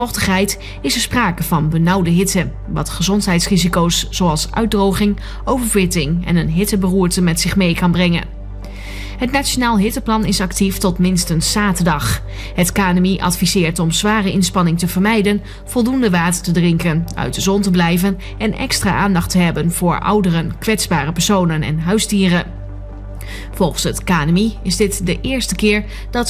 vochtigheid is er sprake van benauwde hitte, wat gezondheidsrisico's zoals uitdroging, oververhitting en een hitteberoerte met zich mee kan brengen. Het Nationaal Hitteplan is actief tot minstens zaterdag. Het KNMI adviseert om zware inspanning te vermijden, voldoende water te drinken, uit de zon te blijven en extra aandacht te hebben voor ouderen, kwetsbare personen en huisdieren. Volgens het KNMI is dit de eerste keer dat